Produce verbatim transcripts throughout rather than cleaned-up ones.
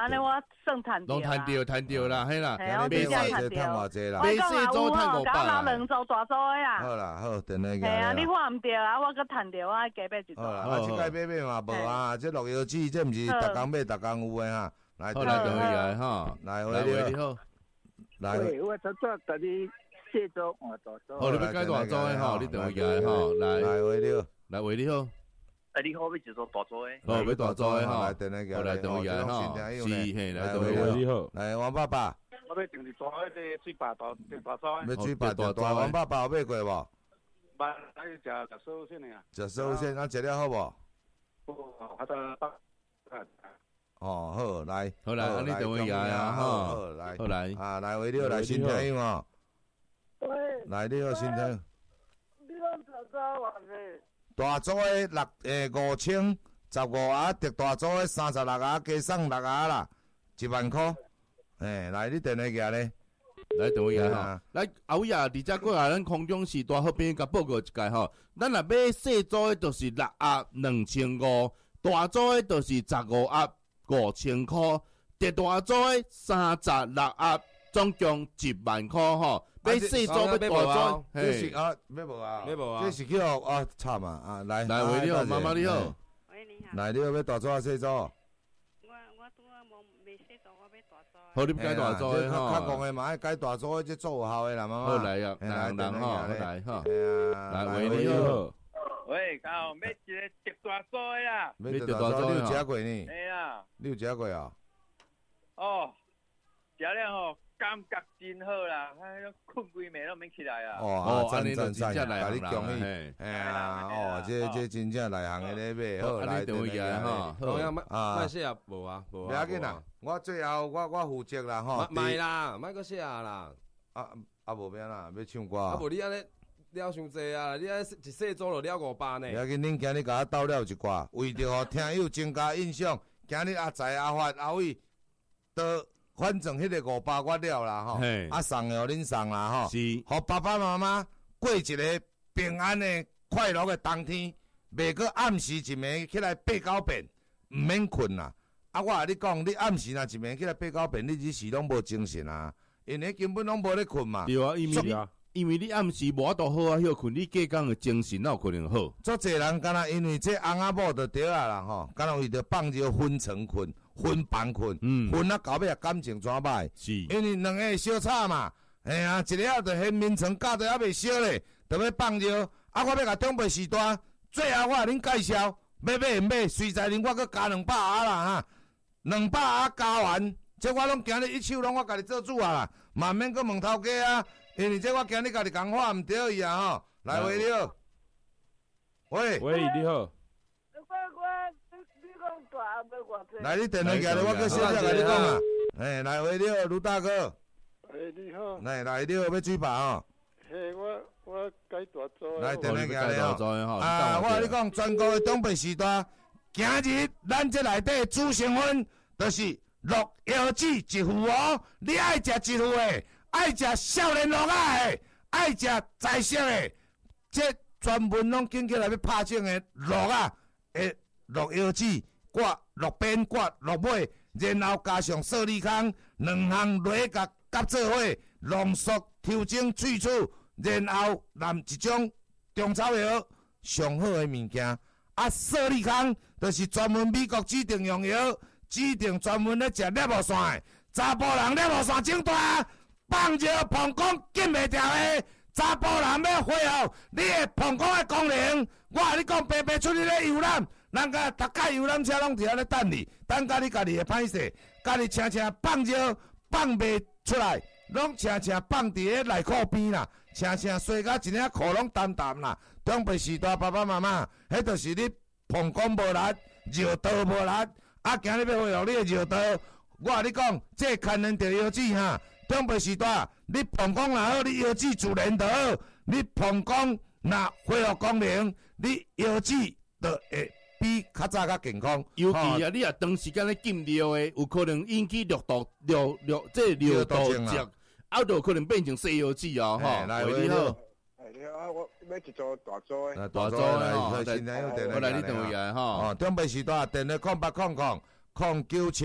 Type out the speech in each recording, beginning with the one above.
安尼我算赚着。 拢赚着，赚着啦，嘿啦。 系啊，我买真正赚偌济趁着。 偌济啦。 我讲啊有吼， 搞拿两组大组的啦。 好啦，好，等下系啊，你看唔对啊，我搁赚着，我加买一组。 好啦，啊，即摆买买嘛无啊，即落药剂，这毋是逐工买，逐工有诶哈。来， 好来，等伊来哈。 来， 来，喂，你好。 来， 我早早甲你卸妆换大组。 好，你要改大组的吼，你等伊来哈。来， 来，喂，你好。 来，喂，你好。 哎，你好，要一组大组的。 哦，要大组的哈。 来，等下好，来，等伊来哈。是，嘿，来，等伊来。 你好。 来，王爸爸。 我要订一组迄个水白大订大组的。 要水白大大，王爸爸有买过无？ 捌，还是食食寿先的啊？ 食寿先，啊，食了好无？ 哦，还得八。 哦，好，来， 好来，啊，你等伊来啊，哈， 好来， 好来， 啊，来，喂，你好，来新听友哦。 喂。 来，你好，新听。 你讲大组偌济？ 大组的六诶五千十五盒，特大组的三十六盒，加送六盒啦，一万块。诶，来，你电话举咧。 来，等伊来哈。来，后尾啊，而且过来咱空中时代好边甲报告一下吼。咱若买细组的，就是六盒两千五，大组的，就是十五盒五千块，特大组的三十六盒，总共一万块吼。买细组要大组， 这是啊，买无啊， 买无啊， 这是叫啊惨啊啊！来， 来，喂，你好，妈妈你好。 喂，你好。 来，你要买大组啊，细组？ 我我拄啊无买细组，我买大组。 好，你改大组的吼。 较讲的嘛，爱改大组的，这做有效的啦，妈妈。 好来啊，来人哈，来哈。 来， 喂，你好。 喂，刚好买一个特大组的啦。 买特大组，你有食过呢？ 系啊。 你有食过啊？ 哦，食了吼。感觉真好啦，哎，困规暝都免起来啊！ 哦，赞赞赞，甲你恭喜！哎呀，哦，这这真正内行的咧买，好来等伊来哈。 好呀，啊，卖写啊，无啊，无啊。 不要紧啦，我最后我我负责啦吼。 卖啦，卖个写啦。 啊啊，无变啦，要唱歌。 啊，无你安尼了伤济啊，你安一细组就了五百呢。 不要紧，恁今日甲我斗了一挂，为着互听友增加印象，今日阿财阿发阿伟都。反正迄个五百我了啦吼，啊送的互恁送啦吼， 是， 互爸爸妈妈过一个平安的快乐的冬天，袂阁暗时一暝起来爬到便，毋免困啦。啊，我甲你讲，你暗时若一暝起来爬到便，你一时拢无精神啊，因为根本拢无咧困嘛。 对啊，因为啊，因为你暗时无法度好啊休困，你隔工的精神哪有可能好？ 足侪人敢若因为这翁仔某就对啊啦吼，敢若为着放尿昏床困。分房困，嗯，分啊到尾啊感情怎歹？ 是， 因为两个相差嘛，哎呀，一个啊就嫌眠床教得还未烧咧，就要放尿。啊，我要甲长辈时代，最后我甲恁介绍，要买毋买？随在恁我搁加两百盒啦哈，两百盒加完，这我拢今日一手拢我家己做主啊啦，嘛免搁问头家啊，因为这我今日家己讲话毋对伊啊吼。来，喂你好，喂， 喂你好。 来，你电话过来，我搁小小甲你讲啊。哎，来，喂，你好，卢大哥。 哎，你好。 来，来，你好，要水吧吼。 嘿，我我改大组。 来，电话过来吼。 啊，我甲你讲，全国的长辈时代，今日咱这内底主成分就是鹿腰子一副哦。你爱食一副的，爱食少年鹿仔的，爱食彩色的，这专门拢紧起来要拍整的鹿仔的鹿腰子。挂鹿鞭，挂鹿尾，然后加上色利康两项落甲夹做伙，浓缩调整萃取，然后染一种中草药上好的物件。啊，色利康就是专门美国指定用药，指定专门咧食猎物线的。查甫人猎物线整大，放尿膀胱紧袂掉的。查甫人要恢复你的膀胱的功能，我甲你讲，白白出去咧游览。人家逐架游览车拢伫遐咧等你，等甲你家己会歹势，家己请请放尿放袂出来，拢请请放伫个内裤边啦，请请洗甲一领裤拢澹澹啦。长辈时代爸爸妈妈，迄就是你膀胱无力，尿道无力，啊，今日要恢复你的尿道，我甲你讲，这牵连着腰子哈。长辈时代，你膀胱若好，你腰子自然就好；你膀胱若恢复功能，你腰子就会。比较早较健康， 尤其啊，你啊长时间咧禁尿的，有可能引起尿道尿尿这尿道症，啊，就可能变成西腰子哦，吼。 来， 你好， 哎，你好，我要一组大组的， 大组来，新来有电话我来你电话来哈。 哦，长辈时代电话空八空空空九七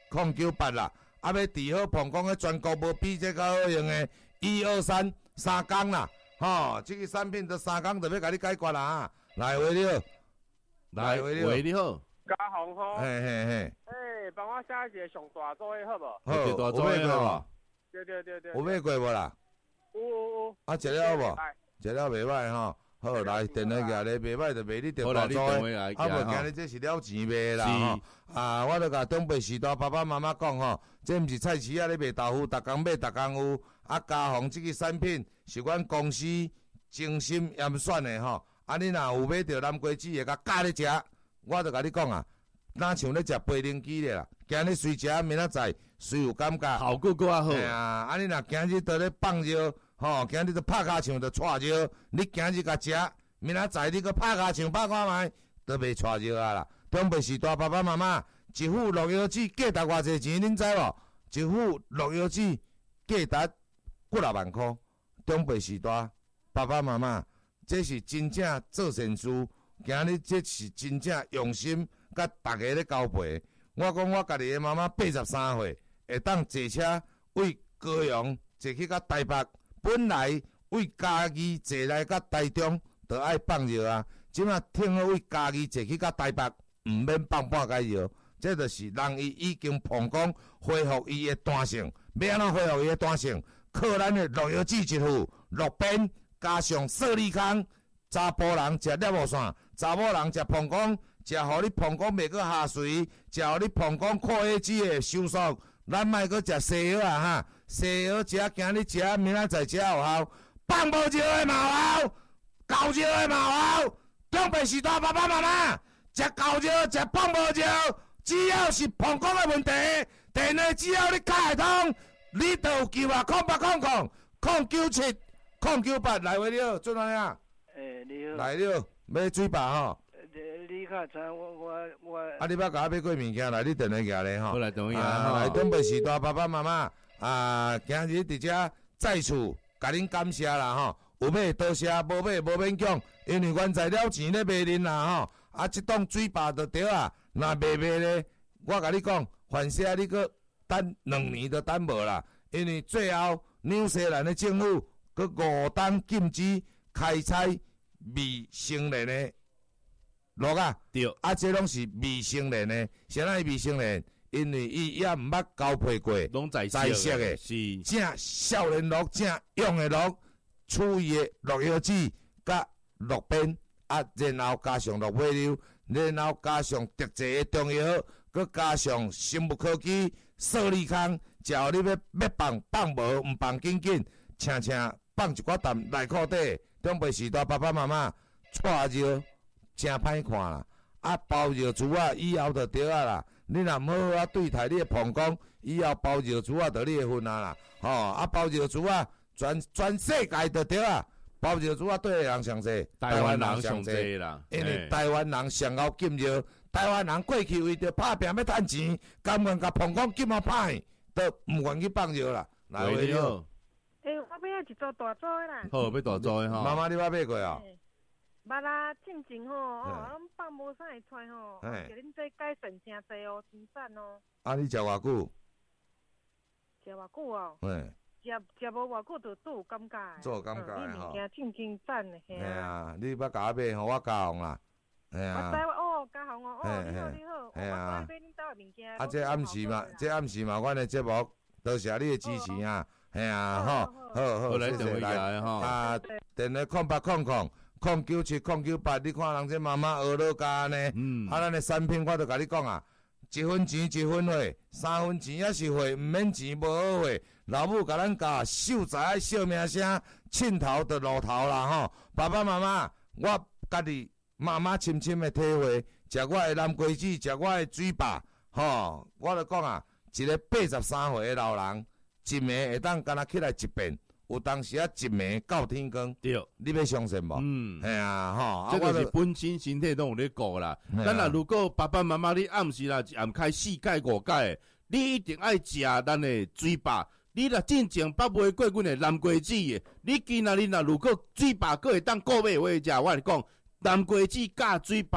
零九八啦。啊，要治好膀胱的全国无比这较好用的一二三三工啦，吼，这个产品的三工就要甲你解决啦啊！来，维了， 来，维你好， 嘉宏好， 嘿嘿嘿， 诶，帮我写一个上大组的好无？ 好， 有大组的好， 对对对对， 有买过无啦？ 有有有， 啊，食了无？食了袂歹吼。好，来电话举咧，袂歹就卖你电大组的，啊无今日这是了钱卖啦吼。啊，我著甲东北时代爸爸妈妈讲吼，这毋是菜市仔咧卖豆腐，逐工买逐工有。啊，嘉宏即个产品是阮公司精心严选的吼。啊，你若有买着南瓜子会甲加咧食，我著甲你讲啊，哪像咧食培灵鸡咧啦。今日随食，明仔载随有感觉， 效果搁较好。 哎呀，啊你若今日倒咧放尿。吼，今日就拍骹唱就带尿，你今日甲食，明仔载你搁拍骹唱拍看觅，都袂带尿啊啦。中北时代爸爸妈妈，一副鹿药纸价值偌济钱，恁知无？一副鹿药纸价值几六万箍。中北时代爸爸妈妈，这是真正做善事，今日这是真正用心，甲大家咧交陪。我讲我家己的妈妈八十三岁，会当坐车为高雄坐去到台北。本来为家己坐来到台中，就爱放尿啊！即马听好为家己坐去到台北，毋免放半解尿，这就是人伊已经膀胱恢复伊的弹性。要安怎恢复伊的弹性？靠咱的鹿药脂一副，鹿鞭加上色力康。查甫人食猎物线，查某人食膀胱，食互你膀胱袂阁下垂，食互你膀胱括约肌的收缩。咱莫阁食西药啊哈！西药食，今日食，明仔载食有效。放无尿的嘛有效，高尿的嘛有效。中北时代爸爸妈妈食高尿，食放无尿，只要是膀胱的问题，电话只要你开通，你就有救啊！空八空空空九七空九八来回了，做哪样？ 诶，你好。 来了，买水吧吼。 你较知我我我。 啊，你捌甲我买过物件来，你电话举咧吼。 好来，等一下啊，来东北时代爸爸妈妈啊，今日伫遮在此甲恁感谢啦吼。有买多谢，无买无勉强，因为阮在了钱咧卖恁啦吼。啊，即档水坝就对啊，若卖卖咧，我甲你讲，凡事你搁等两年就等无啦，因为最后纽西兰的政府搁五档禁止开采未成年的。鹿啊， 对， 啊，这拢是未成年的，啥物未成年？因为伊也毋捌交配过， 拢在在色的， 是正少年鹿，正勇的鹿，处伊的鹿药脂甲鹿鞭，啊，然后加上鹿尾瘤，然后加上特制的中药，佮加上生物科技色力康，只要你要要放放无，毋放紧紧，请请放一寡啖内裤底，中北时代爸爸妈妈带尿。真歹看啦！啊，包尿珠啊，以后就对啊啦。你若毋好好啊对待你的膀胱，以后包尿珠啊，就你的份啊啦。吼、哦，啊，包尿珠啊，全全世界就对啊。包尿珠啊，对的人上济， 台湾人上济啦。 因为台湾人上后禁尿，台湾人过去为着拍拼要趁钱，甘愿甲膀胱禁啊歹，都毋愿去放尿啦。来， 你好。 诶，我买一组大组的啦。 好，要大组的吼。 妈妈，你捌买过啊？ 捌啦，进前吼，哦，咱放无啥会出吼，叫恁这改善真济哦，真赞哦。 啊，你食偌久？ 食偌久哦？ 嘿。 食食无偌久就都有感觉的。 做感觉的吼。 你物件真真赞的，嘿啊。你捌甲我买，互我加红啦。嘿啊。 我知哦，加红哦，哦，你好你好。 嘿啊。 我买恁兜的物件。 啊，这暗时嘛，这暗时嘛，阮的节目，多谢你的支持啊。嘿啊，吼，好好，谢谢来吼。啊，电话空八空空。零九七零九八，你看人这妈妈学老家呢，嗯，啊，咱的产品我就甲你讲啊，一分钱一分货，三分钱也是货，毋免钱无好货。老母甲咱教，秀才小名声，凊头就露头啦吼。爸爸妈妈，我家己妈妈深深的体会，食我的南瓜子，食我的水坝，吼，我就讲啊，一个八十三岁的老人，一暝会当敢若起来一遍。有当时啊，一暝到天光， 对， 你要相信无？ 嗯， 系啊，吼， 这个是本身身体拢有咧顾啦。咱若如果爸爸妈妈你暗时啦，暗开四解五解，你一定爱食咱的水坝。你若真正捌买过阮的南瓜子的，你今仔日若如果水坝佫会当顾买话食，我来讲，南瓜子加水坝，逐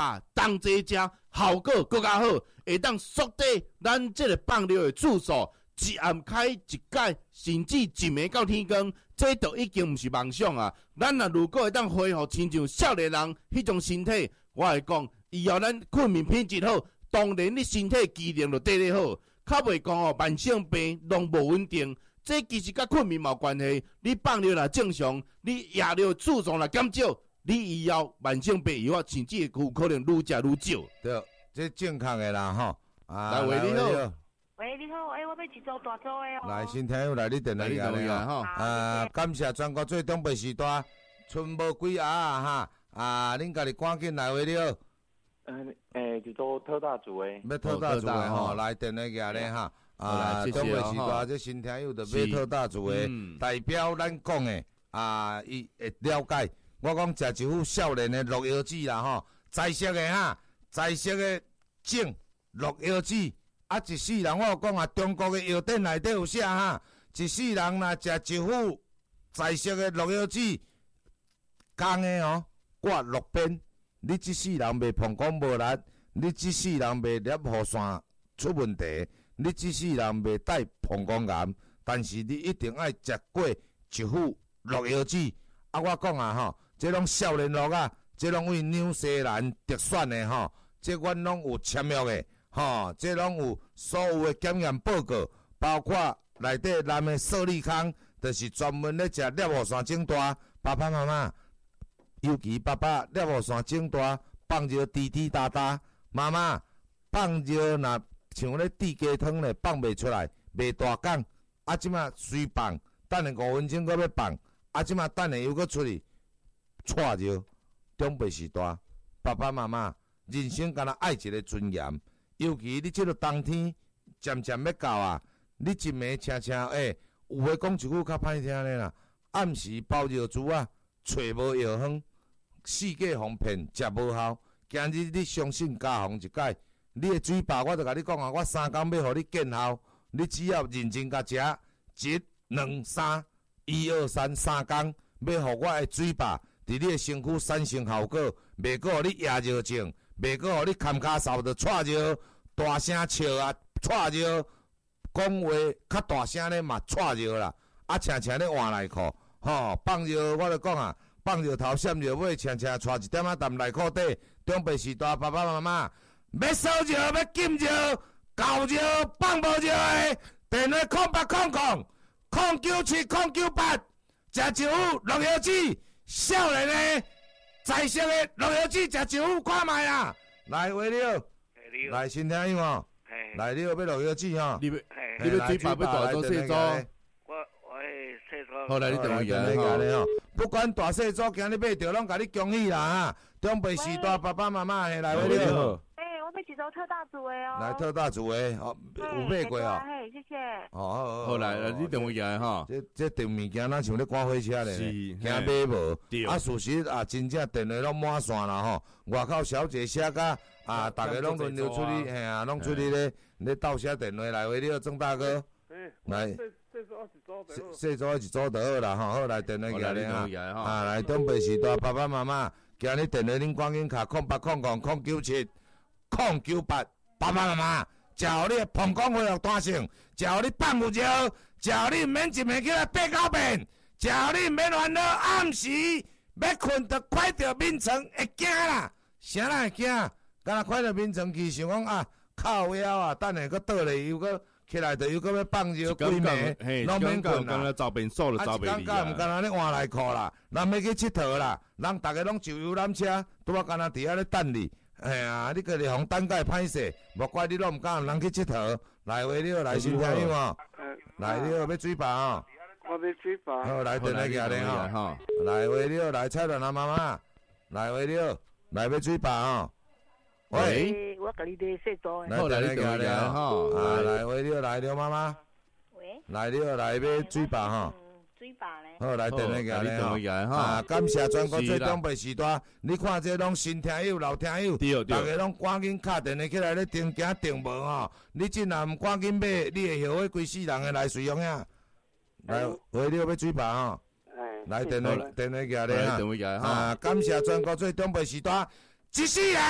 放这只效果更加好，会当缩短咱这个放疗的次数，一暗开一解，甚至一暝到天光，这都已经毋是梦想啊！咱若如果会当恢复亲像少年人迄种身体，我会讲，以后咱睡眠品质好，当然你身体机能就得咧好，较袂讲哦慢性病拢无稳定。这其实甲困眠嘛有关系，你放疗若正常，你夜疗次数若减少，你以后慢性病以后甚至有可能愈食愈少。 对，这正确的啦吼。啊， 来喂，你好。 喂，你好，哎，我要一组大组的哦。 来，新听友来，你电话来咧吼。啊，感谢全国最东北时段，剩无几下啊哈。啊，恁家己赶紧来喂了。 嗯，诶，一组特大组诶。 要特大组的吼，来电话来咧哈。啊，东北时段这新听友就买特大组的，代表咱讲的啊，伊会了解。我讲食一副少年的鹿腰子啦吼，在色的哈，在色的种鹿腰子，啊一世人我有讲啊，中国的药典内底有写哈，一世人若食一副在色的鹿腰子，讲的哦，挂六遍，你这世人袂膀胱无力，你这世人袂尿雨伞出问题。你这世人袂带膀胱癌，但是你一定爱食过一副鹿腰子。啊，我讲啊吼，这拢少年鹿啊，这拢为纽西兰特选的吼，这阮拢有签约的吼，这拢有所有的检验报告，包括内底南的寿利康，就是专门咧食尿雨伞整大。爸爸妈妈，尤其爸爸尿雨伞整大，放尿滴滴答答，妈妈放尿若像咧滴鸡汤咧放袂出来，袂大讲，啊即马随放，等下五分钟搁要放，啊即马等下又搁出去，错着，长辈时代，爸爸妈妈，人生敢若爱一个尊严，尤其你即个冬天渐渐要到啊，你一暝请请，诶、欸，有诶讲一句较歹听咧啦，暗时包药珠啊，找无药方，四界防骗，食无效，今日你相信家防一解。你的水饱，我就甲你讲啊，我三工要互你见效，你只要认真甲食，一、两、三，一、二、三，三工要互我的水饱，伫你的身躯产生效果，袂阁互你夜热症，袂阁互你坎骹嗽着喘热，大声笑啊喘热，讲话较大声咧嘛喘热啦，啊请请咧换内裤，吼放热我就讲啊，放热头闪热尾，请请带一点仔淡内裤底，中辈时代爸爸妈妈。要烧热，要禁热，够热放无热的，电话空八空空，空九七空九八，食一副鹿腰子，少年的在色的鹿腰子，食一副看卖啊！来喂了，来先听伊哦，来了要鹿腰子吼， 你要你要水饱要大做细做， 我我诶细做， 好来你电话来吼，不管大细做，今日买着拢甲你恭喜啦哈！中辈时代爸爸妈妈来喂了。 要一组特大组的哦， 来特大组的，哦，有买过哦。 嘿，谢谢。 哦，好，好， 好来，你电话来哈。 这这订物件，咱像咧赶火车咧，惊买无。啊，事实啊，真正电话拢满线啦吼。外口小姐写甲啊，大家拢轮流出去，嘿啊，拢出去咧咧倒写电话来，为了郑大哥。来。细组一组就好啦，吼，好来电话来咧哈。啊，来东北时代爸爸妈妈，今日电话恁赶紧卡空八空空空九七。空九八，爸爸妈妈，叫你膀胱恢复弹性，叫你放有热，叫你免一暝起来八九遍，叫你免烦恼暗时要困就快着眠床会惊啦，啥人会惊？敢若快着眠床去想讲啊，靠腰啊，等下搁倒咧又搁起来着又搁要放热规暝，拢免困啦。啊， 走便数就走便离啊。唔敢若咧换内裤啦，咱要去佚佗啦，人逐个拢坐游览车，拄啊敢若伫遐咧等你。哎呀，你家己互等解歹势，莫怪你拢毋敢人去佚佗。来话了，来先听你哦。来了，要水饱哦。 我要水饱。 好，来电话寄咧吼。来话了，来蔡伦阿妈妈。来话了，来要水饱哦。喂。 我甲你咧说多。 来电话寄咧吼。啊，来话了，来了妈妈。 喂。 来了，来要水饱吼。 水饱咧。 好，来电话寄咧吼。啊，感谢全国最东北时段，你看这拢新听友、老听友，大家拢赶紧敲电话起来咧订惊订无吼。你真若毋赶紧买，你会后悔规世人的来随用呀。来，话了要水饱吼。来电话电话寄咧哈。啊，感谢全国最东北时段，一世人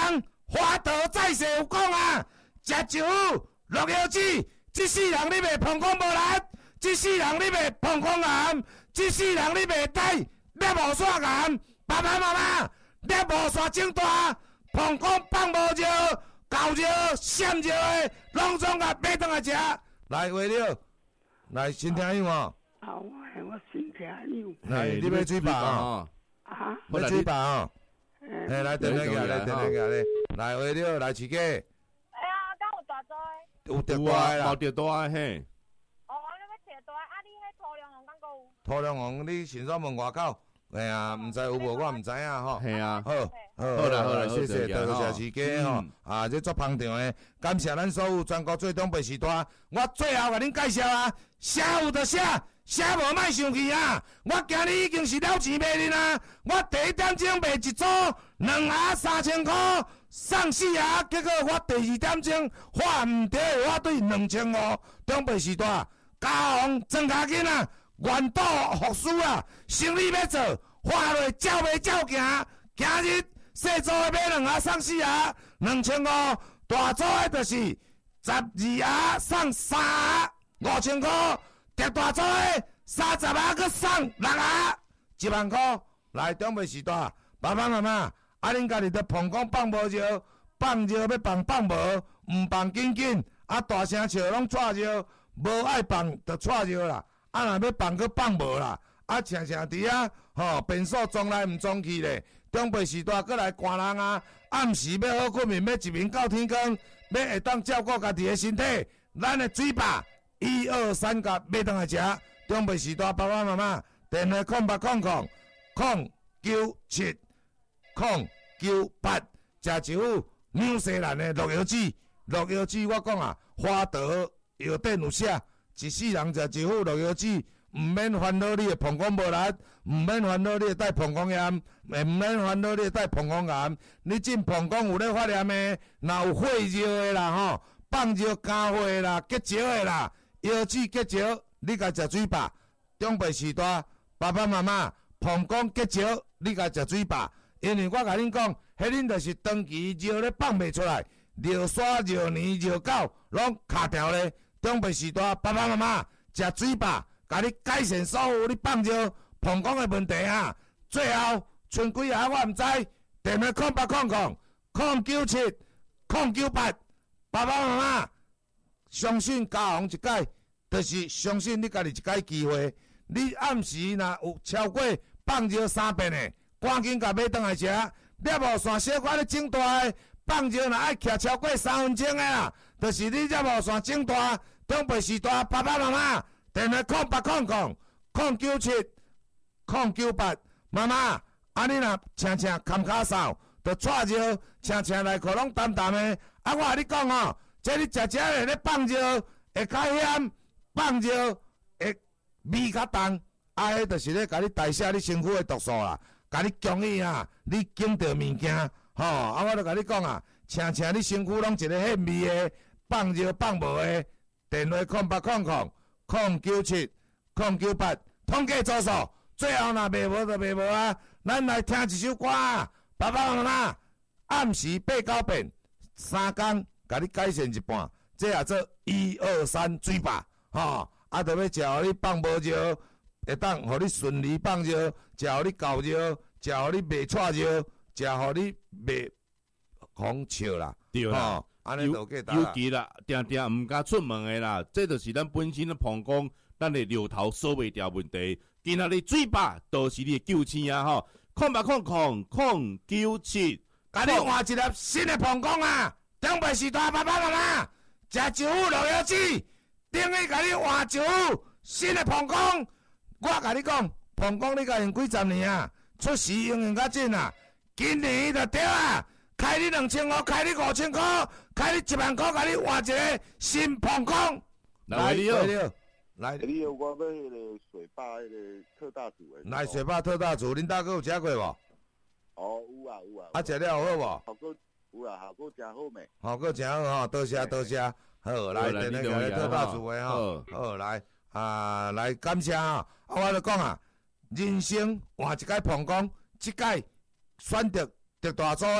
华德再世有讲啊，食酒落药子，这世人你袂膀胱无力，这世人你袂膀胱癌，这世人你袂带尿无线癌，爸爸妈妈尿无线肿大，膀胱放无热、高热、闪热的，拢总甲买倒来食。来，话了，来先听有无？ 好，我我先听有。 来，你要嘴巴啊？ 啊？ 要嘴巴啊？哎，来，等下个，来，等下个，来，来，话了，来，饲鸡。 哎呀，敢有大灾？ 有着大啦， 有着大嘿。 哦，你要找大啊？你迄土梁王敢有？ 土梁王，你先说问外口。哎呀，毋知有无我毋知影吼。 系啊， 好， 好啦好啦， 谢谢，多谢司机吼。啊，这做捧场的，感谢咱所有全国最东北时段。我最后甲恁介绍啊，写有就写，写无莫生气啊。我今日已经是了钱卖恁啊，我第一点钟卖一组两盒三千块，送四盒，结果我第二点钟花毋着，我对两千五。东北时段，加红庄家囡啊。原岛服输啊，生意要做，花落照卖照行。今日细组的买两盒送四盒，两千五；大组的就是十二盒送三盒，五千块；特大组的三十盒搁送六盒，一万块。来中北时代，爸爸妈妈，啊恁家己着膀胱放无热，放热要放放无，毋放紧紧，啊大声笑拢带热，无爱放着带热啦。啊，若要放，搁放无啦！啊，常常伫啊，吼，变数装来毋装去咧。中北时代搁来寒人啊，暗时要好困眠，要一眠到天光，要会当照顾家己的身体。咱的嘴巴，一二三甲买倒来食。中北时代爸爸妈妈，电话空八空空空九七空九八，食一副纽西兰的鹿药子。鹿药子我讲啊，花德药典有写。一世人食一副鹿药子，毋免烦恼你的膀胱无力，毋免烦恼你会带膀胱炎，毋免烦恼你会带膀胱癌。你进膀胱有咧发炎的，若有血热的啦吼，放热加血啦，结石的啦，药子结石，你家食水吧。中北时代爸爸妈妈膀胱结石，你家食水吧。因为我甲恁讲，迄恁就是长期热咧放袂出来，热沙、热黏、热狗拢卡条咧。中北时代爸爸妈妈食水吧，甲你改善所有你放热膀胱的问题啊。最后剩几下我毋知，电话空八空空空九七空九八，爸爸妈妈相信加红一届，就是相信你家己一届机会。你暗时若有超过放热三遍的，赶紧甲买倒来食。了无线小可咧整大的，放热若爱徛超过三分钟的啦，就是你了无线整大。中北时代爸爸妈妈电话空八空空空九七空九八，妈妈，啊你若常常坎骹扫，着带热，常常内裤拢澹澹的。啊，我甲你讲吼，这你食食下咧放热会较险，放热会味较重，啊，迄就是咧甲你代谢你身躯的毒素啦，甲你强伊啊，你经着物件，吼，啊，我着甲你讲啊，常常你身躯拢一个迄味的，放热放无的。电话空八空空空九七空九八，统计做数，最后若卖无就卖无啊！咱来听一首歌啊，爸爸妈妈暗时八九遍，三工甲你改善一半，这也做一二三水吧，吼！啊，着要食互你放无热，会当互你顺利放热，食互你够热，食互你袂错热，食互你袂狂笑啦， 对啦。 尤尤其啦，定定毋敢出门的啦，这就是咱本身的膀胱，咱的尿头锁袂掉问题。今仔日嘴巴都是你的救星啊！吼，空八空空空九七， 甲你换一粒新的膀胱啊！中北时代爸爸妈妈食一副鹿药子，等于甲你换一副新的膀胱。我甲你讲，膀胱你甲用几十年啊，出事用用较紧啊，今年就对啊！开你两千块，开你五千块，开你一万块，甲你换一个新膀胱。 来，你好， 来， 你好，我要迄个水坝迄个特大组的。 来，水坝特大组，恁大哥有食过无？ 哦，有啊有啊。 啊，食了好无？ 效果有啊，效果真好咩？ 效果真好吼，多谢多谢。好，来，等那个特大组的吼，好来啊，来感谢啊！啊，我就讲啊，人生换一届膀胱，即届选择特大组的。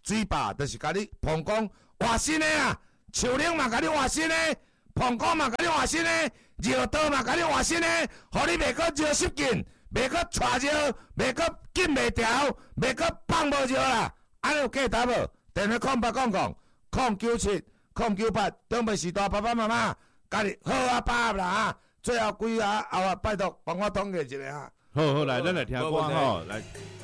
水坝就是甲你膀胱换新的啦，树林嘛甲你换新的，膀胱嘛甲你换新的，热刀嘛甲你换新的，互你袂阁热失禁，袂阁带热，袂阁紧袂调，袂阁放无热啦。安尼有价值无？电话空八空空空九七空九八，长辈时代爸爸妈妈，家己好啊把握啦哈。最后几下后啊，拜托帮我统计一下哈。 好好来，咱来听歌吼，来。